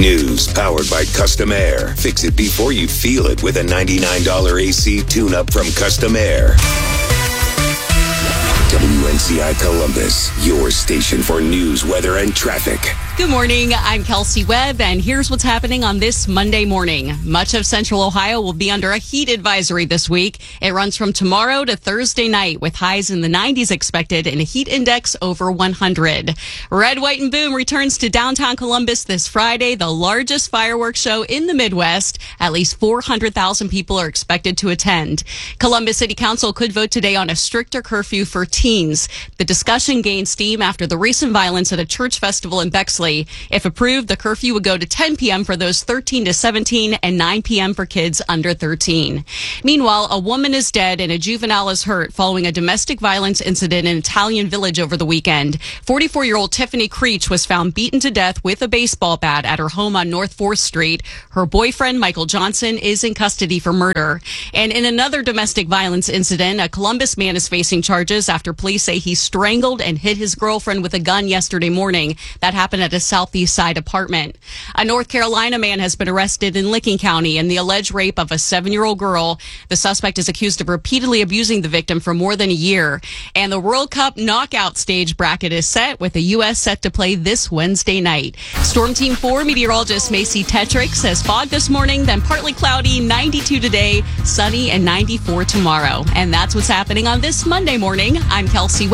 News powered by Custom Air. Fix it before you feel it with a $99 AC tune-up from Custom Air. WNCI Columbus, your station for news, weather, and traffic. Good morning. I'm Kelsey Webb, and here's what's happening on this Monday morning. Much of central Ohio will be under a heat advisory this week. It runs from tomorrow to Thursday night with highs in the 90s expected and a heat index over 100. Red, White, and Boom returns to downtown Columbus this Friday, the largest fireworks show in the Midwest. At least 400,000 people are expected to attend. Columbus City Council could vote today on a stricter curfew for teens. The discussion gained steam after the recent violence at a church festival in Bexley. If approved, the curfew would go to 10 p.m. for those 13 to 17 and 9 p.m. for kids under 13. Meanwhile, a woman is dead and a juvenile is hurt following a domestic violence incident in Italian Village over the weekend. 44-year-old Tiffany Creech was found beaten to death with a baseball bat at her home on North 4th Street. Her boyfriend, Michael Johnson, is in custody for murder. And in another domestic violence incident, a Columbus man is facing charges after police say he strangled and hit his girlfriend with a gun yesterday morning. That happened at a Southeast Side apartment. A North Carolina man has been arrested in Licking County in the alleged rape of a 7-year-old girl. The suspect is accused of repeatedly abusing the victim for more than a year. And the World Cup knockout stage bracket is set, with the U.S. set to play this Wednesday night. Storm Team 4 meteorologist Macy Tetrick says fog this morning, then partly cloudy, 92 today, sunny and 94 tomorrow. And that's what's happening on this Monday morning. I'm Kelsey Webb.